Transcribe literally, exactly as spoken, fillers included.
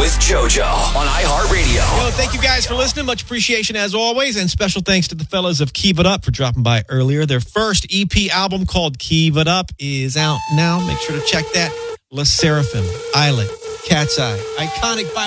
with JoJo on iHeartRadio. Yo, thank you guys for listening. Much appreciation as always. And special thanks to the fellas of Keep It Up for dropping by earlier. Their first E P album called Keep It Up is out now. Make sure to check that. La Seraphim, Islet, Cat's Eye, iconic by